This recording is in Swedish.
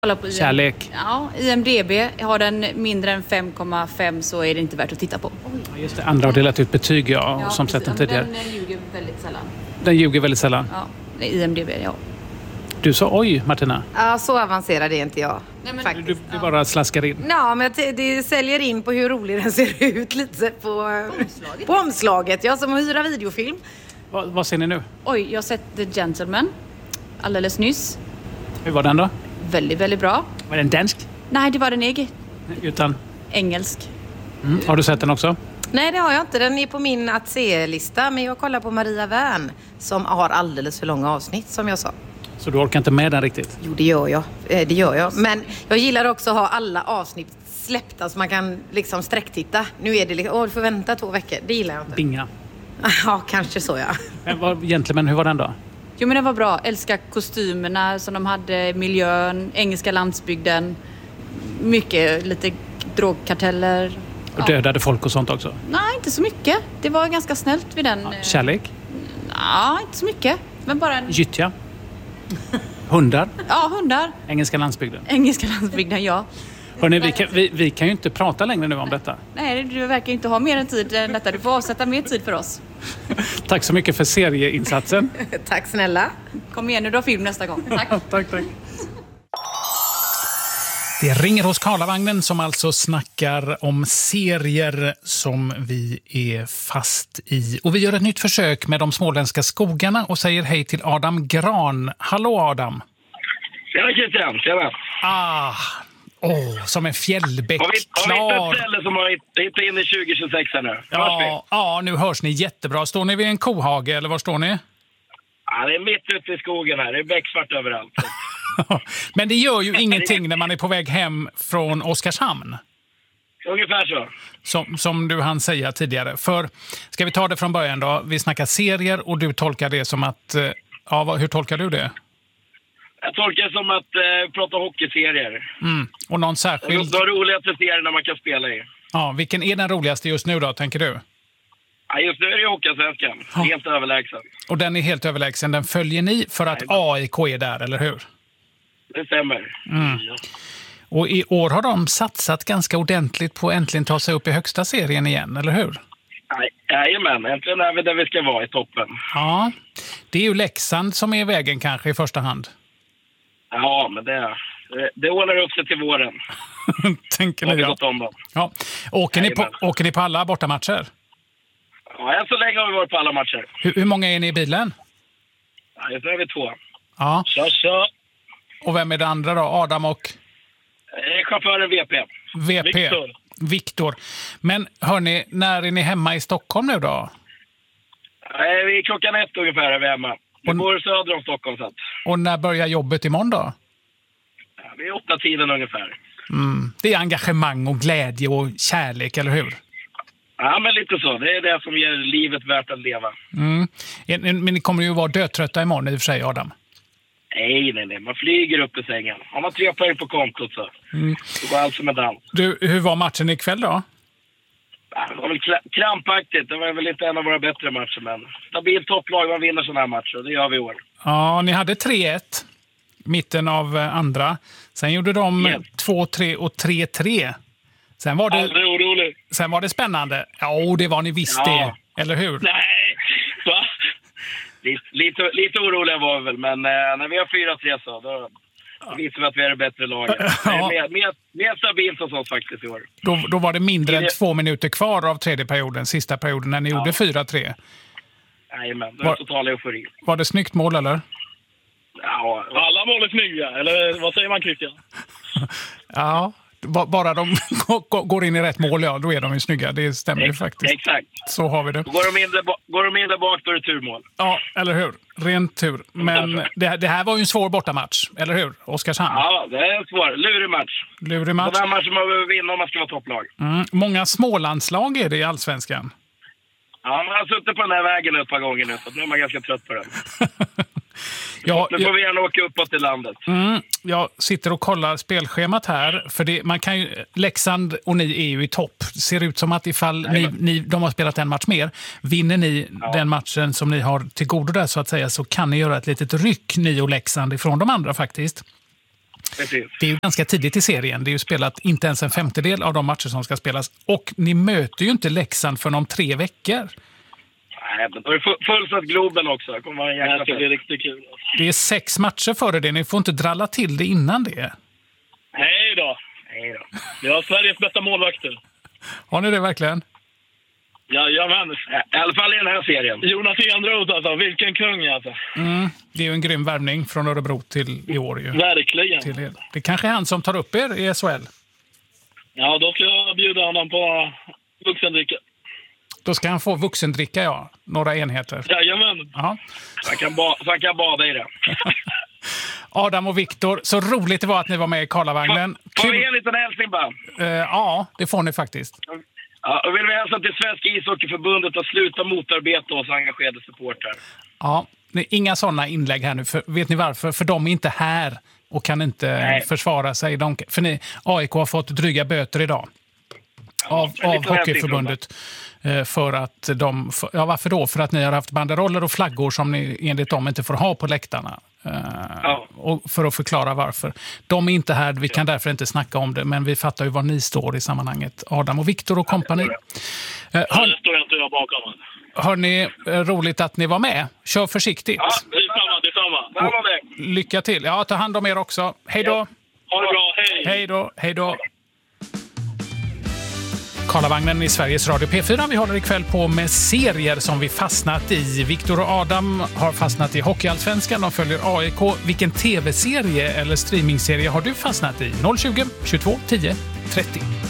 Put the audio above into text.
Kärlek. Ja, IMDb. Har den mindre än 5,5 så är det inte värt att titta på. Ja, just det, andra har delat ut betyg, som sett den tidigare. Den ljuger väldigt sällan. Den ljuger väldigt sällan. Ja, IMDb, ja. Du sa oj, Martina. Ja, så avancerad är inte jag. Nej, men, faktiskt. Du bara slaskar in. Ja, men det säljer in på hur rolig den ser ut lite på omslaget. Ja, som att hyra videofilm. Vad ser ni nu? Oj, jag har sett The Gentleman alldeles nyss. Hur var den då? Väldigt, väldigt bra. Var den dansk? Nej, det var den egen. Utan? Engelsk. Har du sett den också? Nej, det har jag inte. Den är på min att se-lista. Men jag kollar på Maria Wern som har alldeles för långa avsnitt, som jag sa. Så du orkar inte med den riktigt? Jo, det gör jag. Men jag gillar också att ha alla avsnitt släppta så man kan liksom sträcktitta. Nu är det liksom, du får vänta 2 veckor. Det gillar jag inte. Binga. Ja, kanske så, ja. Men hur var den då? Jo, men den var bra. Älskar kostymerna som de hade, miljön, engelska landsbygden. Mycket, lite drogkarteller. Och dödade folk och sånt också? Nej, inte så mycket. Det var ganska snällt vid den. Ja, kärlek? Nej, inte så mycket. Men bara en... Gyttja? Hundar? Ja, hundar. Engelska landsbygden? Engelska landsbygden, ja. Hörrni, vi kan ju inte prata längre nu om detta. Nej, du verkar inte ha mer än tid än detta. Du får avsätta mer tid för oss. Tack så mycket för serieinsatsen. Tack snälla. Kom igen nu, du har film nästa gång. Tack. Tack. Det ringer hos Karlavagnen som alltså snackar om serier som vi är fast i. Och vi gör ett nytt försök med de småländska skogarna och säger hej till Adam Gran. Hallå Adam! Tjena Christian, tjena! Som en fjällbäck. Har vi klar. ett ställe som har hittat in i 2026 här nu? Ja, nu hörs ni jättebra. Står ni vid en kohage eller var står ni? Ja, det är mitt ute i skogen här. Det är becksvart överallt. Men det gör ju ingenting när man är på väg hem från Oskarshamn. Ungefär så. Som du hann säga tidigare. För, ska vi ta det från början då? Vi snackar serier och du tolkar det som att... hur tolkar du det? Jag tolkar det som att prata hockeyserier. Och någon särskild... De roligaste serierna man kan spela i. Ja, vilken är den roligaste just nu då, tänker du? Ja, just nu är det Hockeyallsvenskan. Helt överlägsen. Och den är helt överlägsen. Den följer ni för att AIK är där, eller hur? Det stämmer. Ja. Och i år har de satsat ganska ordentligt på att äntligen ta sig upp i högsta serien igen, eller hur? Jajamän, äntligen är vi där vi ska vara, i toppen. Ja, det är ju Leksand som är vägen kanske i första hand. Ja, men det ordnar upp sig till våren. Tänker ni, ja. Åker ni på alla bortamatcher? Ja, så länge har vi varit på alla matcher. Hur många är ni i bilen? Ja, just nu är vi 2. Ja. Så. Och vem är det andra då? Adam och? Chauffören VP. Viktor. Men hörni, när är ni hemma i Stockholm nu då? Vi är 1:00 ungefär är vi hemma. Vi bor söder om Stockholm. Så att. Och när börjar jobbet imorgon då? Ja, vi är 8-tiden ungefär. Det är engagemang och glädje och kärlek, eller hur? Ja, men lite så. Det är det som ger livet värt att leva. Men ni kommer ju vara dödtrötta imorgon i och för sig, Adam. Nej. Man flyger upp i sängen. Har man 3 poäng på kontot så går allt som en dans. Du, hur var matchen ikväll då? Ja, det var väl krampaktigt. Det var väl inte en av våra bättre matcher, men stabilt topplag, man vinner sådana här matcher. Och det gör vi i år. Ja, ni hade 3-1 mitten av andra. Sen gjorde de 2-3 och 3-3. Sen var det spännande. Ja, det var ni visst det. Eller hur? Nej, va? Lite oroliga var vi väl, men när vi har 4-3 så då visar vi att vi är det bättre laget. Det är mer stabilt hos oss faktiskt i år. Då var det mindre än 2 minuter kvar av tredje perioden, sista perioden, när ni gjorde 4-3. Jajamän, det var total eufori. Var det snyggt mål, eller? Ja, alla mål är snygga, eller vad säger man, Christian? Ja, bara de går in i rätt mål, ja, då är de ju snygga. Det stämmer ju faktiskt. Exakt. Så har vi det. Går de in där bak, då är det turmål. Ja, eller hur? Rent tur. Men det här var ju en svår bortamatch, eller hur? Oskarshamn. Ja, det är en svår. Lurig match. Den här matchen man behöver vinna om man ska vara topplag. Många smålandslag är det i Allsvenskan. Ja, man har suttit på den här vägen ett par gånger nu, så nu är man ganska trött på den. Nu får vi gärna åka uppåt i landet. Jag sitter och kollar spelschemat här. För man kan ju, Leksand och ni är ju i topp. Det ser ut som att ifall de har spelat en match mer, vinner ni den matchen som ni har till godo där så att säga, så kan ni göra ett litet ryck, ni och Leksand, ifrån de andra faktiskt. Precis. Det är ju ganska tidigt i serien. Det är ju spelat inte ens en femtedel av de matcher som ska spelas. Och ni möter ju inte Leksand för om 3 veckor. Nej, men då är det fullsatt Globen också. Det kommer vara en jäkla Det blir riktigt kul. Det är 6 matcher före det. Ni får inte dralla till det innan det. Hej då. Vi har Sveriges bästa målvakter. Har ni det verkligen? Jajamän. I alla fall i den här serien. Jonas Enroth alltså. Vilken kung alltså. Det är ju en grym värvning från Örebro till i år. Ju. Verkligen. Till er. Det kanske är han som tar upp er i SHL. Ja, då ska jag bjuda honom på vuxendricka. Då ska han få vuxendricka, ja. Några enheter. Jajamän. Ja. Så han kan bada i det. Adam och Viktor, så roligt det var att ni var med i Karlavagnen. Får vi en liten hälsning bara? Ja, det får ni faktiskt. Ja, och vill vi hälsa till Svenska ishockeyförbundet att sluta motarbeta oss engagerade supportrar. Ja, inga sådana inlägg här nu. För, vet ni varför? För de är inte här och kan inte försvara sig. För AIK har fått dryga böter idag. Av Hockeyförbundet. För att varför då? För att ni har haft banderoller och flaggor som ni enligt dem inte får ha på läktarna. Och för att förklara varför. De är inte här, vi kan därför inte snacka om det, men vi fattar ju var ni står i sammanhanget. Adam och Viktor och kompani. Det står jag inte jag bakom. Hörni, roligt att ni var med. Kör försiktigt. Ja, detsamma. Lycka till. Ja, ta hand om er också. Hej då. Ha det bra, hej. Hej då. Karlavagnen i Sveriges Radio P4. Vi håller ikväll på med serier som vi fastnat i. Viktor och Adam har fastnat i Hockeyallsvenskan. De följer AIK. Vilken tv-serie eller streamingserie har du fastnat i? 020 22 10 30.